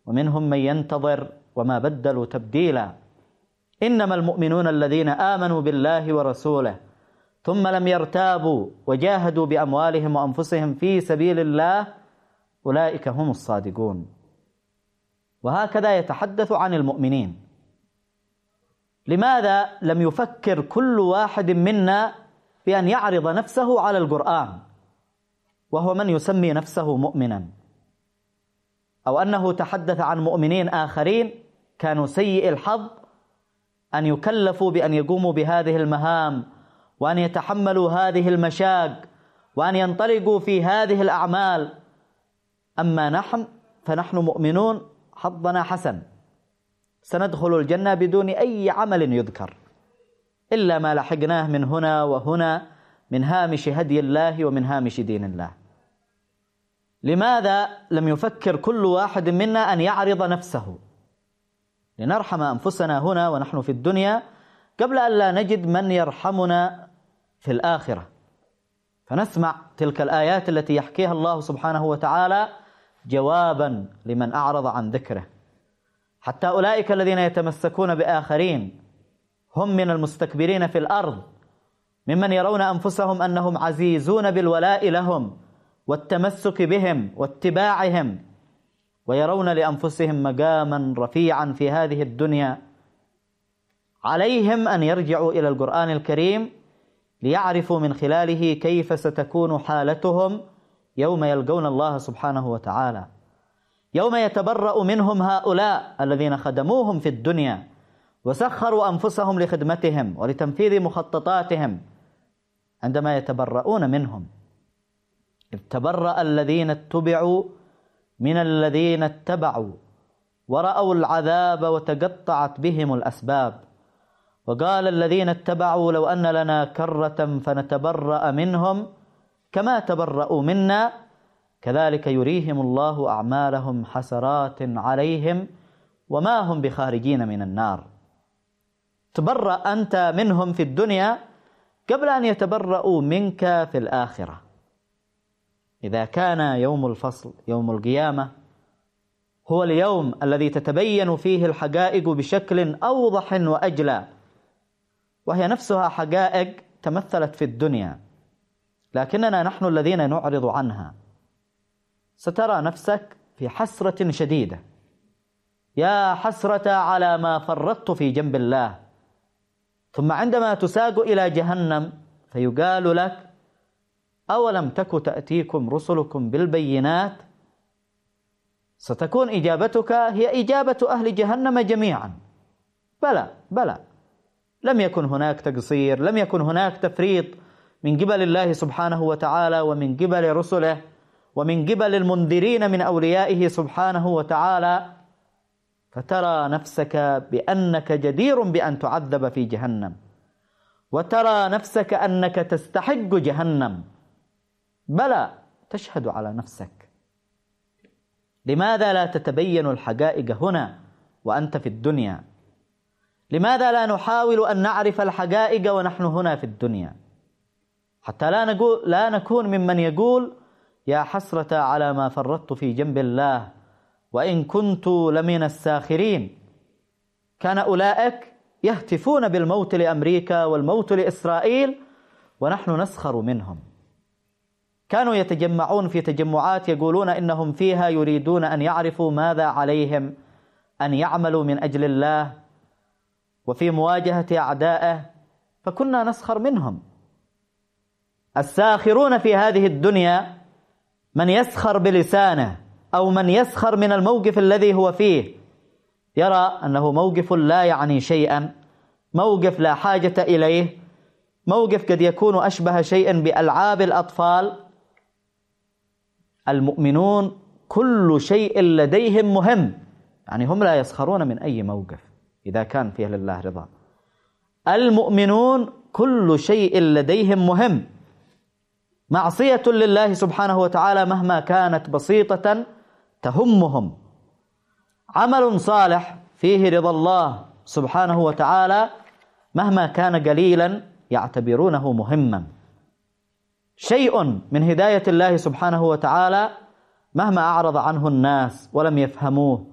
ومنهم من ينتظر وما بدلوا تبديلا. إنما المؤمنون الذين آمنوا بالله ورسوله ثم لم يرتابوا وجاهدوا بأموالهم وأنفسهم في سبيل الله أولئك هم الصادقون. وهكذا يتحدث عن المؤمنين. لماذا لم يفكر كل واحد منا بأن يعرض نفسه على القرآن وهو من يسمي نفسه مؤمنا، أو أنه تحدث عن مؤمنين آخرين كانوا سيء الحظ أن يكلفوا بأن يقوموا بهذه المهام وأن يتحملوا هذه المشاق وأن ينطلقوا في هذه الأعمال، أما نحن فنحن مؤمنون حظنا حسن، سندخل الجنة بدون أي عمل يذكر إلا ما لحقناه من هنا وهنا من هامش هدي الله ومن هامش دين الله. لماذا لم يفكر كل واحد منا أن يعرض نفسه لنرحم أنفسنا هنا ونحن في الدنيا قبل أن لا نجد من يرحمنا في الآخرة؟ فنسمع تلك الآيات التي يحكيها الله سبحانه وتعالى جوابا لمن أعرض عن ذكره. حتى أولئك الذين يتمسكون بآخرين هم من المستكبرين في الأرض، ممن يرون أنفسهم أنهم عزيزون بالولاء لهم والتمسك بهم واتباعهم، ويرون لأنفسهم مقاما رفيعا في هذه الدنيا. عليهم أن يرجعوا إلى القرآن الكريم ليعرفوا من خلاله كيف ستكون حالتهم يوم يلقون الله سبحانه وتعالى، يوم يتبرأ منهم هؤلاء الذين خدموهم في الدنيا وسخروا أنفسهم لخدمتهم ولتنفيذ مخططاتهم، عندما يتبرؤون منهم. إذ تبرأ الذين اتبعوا من الذين اتبعوا ورأوا العذاب وتقطعت بهم الأسباب، وقال الذين اتبعوا لو أن لنا كرة فنتبرأ منهم كما تبرأوا منا كذلك يريهم الله أعمالهم حسرات عليهم وما هم بخارجين من النار. تبرأ أنت منهم في الدنيا قبل أن يتبرأوا منك في الآخرة. إذا كان يوم الفصل يوم القيامة هو اليوم الذي تتبين فيه الحقائق بشكل أوضح وأجلى، وهي نفسها حقائق تمثلت في الدنيا لكننا نحن الذين نعرض عنها، سترى نفسك في حسرة شديدة، يا حسرة على ما فرطت في جنب الله. ثم عندما تساق إلى جهنم فيقال لك أولم تك تأتيكم رسلكم بالبينات، ستكون إجابتك هي إجابة أهل جهنم جميعا، بلى بلى، لم يكن هناك تقصير، لم يكن هناك تفريط من قبل الله سبحانه وتعالى ومن قبل رسله ومن قبل المنذرين من أوليائه سبحانه وتعالى، فترى نفسك بأنك جدير بأن تعذب في جهنم، وترى نفسك أنك تستحق جهنم، بلى تشهد على نفسك. لماذا لا تتبين الحقائق هنا وأنت في الدنيا؟ لماذا لا نحاول أن نعرف الحقائق ونحن هنا في الدنيا حتى لا نكون ممن يقول يا حسرة على ما فرطت في جنب الله وإن كنت لمن الساخرين. كان أولئك يهتفون بالموت لأمريكا والموت لإسرائيل ونحن نسخر منهم. كانوا يتجمعون في تجمعات يقولون إنهم فيها يريدون أن يعرفوا ماذا عليهم أن يعملوا من أجل الله وفي مواجهة أعدائه، فكنا نسخر منهم. الساخرون في هذه الدنيا من يسخر بلسانه أو من يسخر من الموقف الذي هو فيه، يرى أنه موقف لا يعني شيئا، موقف لا حاجة إليه، موقف قد يكون أشبه شيئا بألعاب الأطفال. المؤمنون كل شيء لديهم مهم، يعني هم لا يسخرون من أي موقف إذا كان فيه لله رضا. المؤمنون كل شيء لديهم مهم، معصية لله سبحانه وتعالى مهما كانت بسيطة تهمهم، عمل صالح فيه رضا الله سبحانه وتعالى مهما كان قليلا يعتبرونه مهما، شيء من هداية الله سبحانه وتعالى مهما أعرض عنه الناس ولم يفهموه